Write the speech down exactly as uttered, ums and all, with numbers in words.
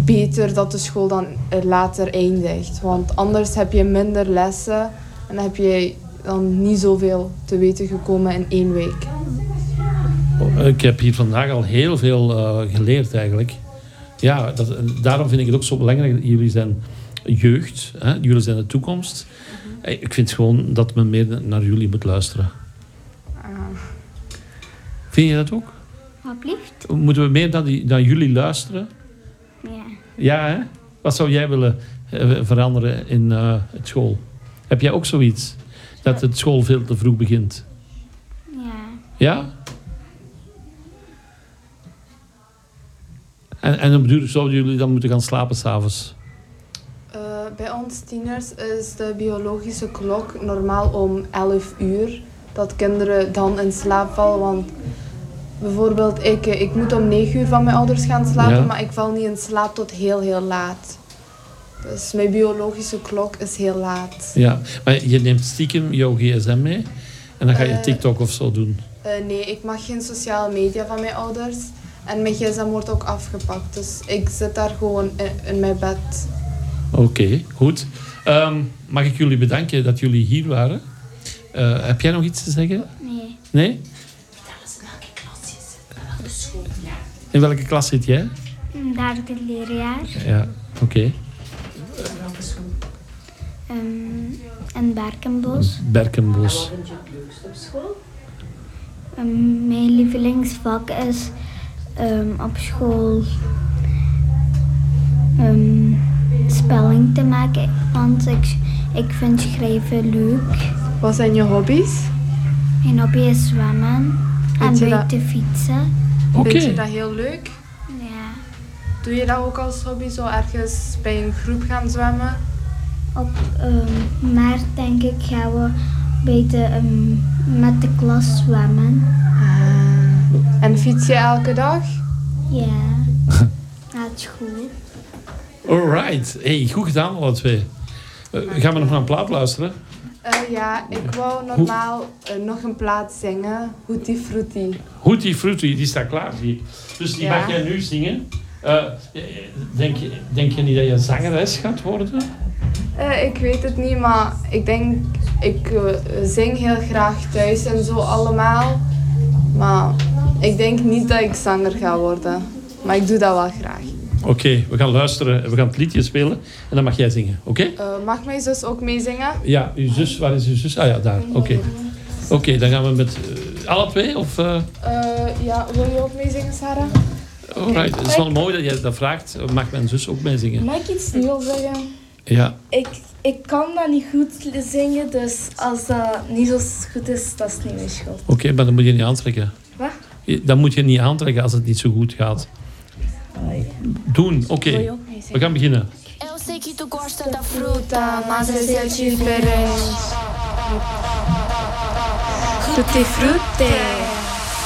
beter dat de school dan later eindigt. Want anders heb je minder lessen en dan heb je dan niet zoveel te weten gekomen in één week. Ik heb hier vandaag al heel veel uh, geleerd eigenlijk. Ja, dat, daarom vind ik het ook zo belangrijk. Jullie zijn jeugd, hè? Jullie zijn de toekomst. Mm-hmm. Ik vind gewoon dat men meer naar jullie moet luisteren. Uh. Vind je dat ook? Wat blieft? Moeten we meer naar, die, naar jullie luisteren? Ja. Ja, hè? Wat zou jij willen uh, veranderen in uh, het school? Heb jij ook zoiets? Dat het school veel te vroeg begint? Ja. Ja? En, en dan bedoel ik, zouden jullie dan moeten gaan slapen s'avonds? Uh, bij ons tieners is de biologische klok normaal om elf uur. Dat kinderen dan in slaap vallen. Want bijvoorbeeld ik, ik moet om negen uur van mijn ouders gaan slapen. Ja. Maar ik val niet in slaap tot heel, heel laat. Dus mijn biologische klok is heel laat. Ja, maar je neemt stiekem jouw gsm mee. En dan ga je uh, TikTok of zo doen. Uh, nee, ik mag geen sociale media van mijn ouders. En mijn gsm wordt ook afgepakt. Dus ik zit daar gewoon in, in mijn bed. Oké, okay, goed. Um, mag ik jullie bedanken dat jullie hier waren? Uh, heb jij nog iets te zeggen? Nee. Nee? Vertel eens in welke klas je zit. De school, ja. In welke klas zit jij? Derde leerjaar. Ja, oké. Okay. Welke school? Um, in Berkenbos. Berkenbos. En wat vind je het leukste op school? Um, mijn lievelingsvak is um, op school um, spelling te maken, want ik, ik vind schrijven leuk. Wat zijn je hobby's? Mijn hobby is zwemmen en buiten fietsen. Okay. Vind je dat heel leuk? Ja. Doe je dat ook als hobby, zo ergens bij een groep gaan zwemmen? Op um, maart denk ik gaan we bij de, um, met de klas zwemmen. Ah. En fiets je elke dag? Ja, naar school. Alright. Hey, goed gedaan alle twee. Uh, gaan we nog naar een plaat luisteren? Uh, ja, ik wou normaal uh, nog een plaat zingen. Hootie Fruity. Hootie Fruity, die staat klaar. Die. Dus die ja. mag jij nu zingen. Uh, denk, je, denk je niet dat je zangeres gaat worden? Uh, ik weet het niet, maar ik denk... Ik uh, zing heel graag thuis en zo allemaal. Maar ik denk niet dat ik zanger ga worden. Maar ik doe dat wel graag. Oké, okay, we gaan luisteren. We gaan het liedje spelen. En dan mag jij zingen, oké? Okay? Uh, mag mijn zus ook meezingen? Ja, uw zus. Waar is uw zus? Ah ja, daar. Oké. Okay. Oké, okay, dan gaan we met uh, alle twee? Of, uh... Uh, ja, wil je ook meezingen, Sarah? Alright, het is wel mooi dat jij dat vraagt. Mag mijn zus ook meezingen? Mag ik iets nieuws zeggen? Ja. Ik, ik kan dat niet goed zingen, dus als dat niet zo goed is, dat is niet mijn schuld. Oké, okay, maar dan moet je niet aantrekken. Wat? Dan moet je niet aantrekken als het niet zo goed gaat. Doen, oké. Okay. We gaan beginnen. Eu sei que tu gosta da fruta, mas esse é diferente. Tutti frutti.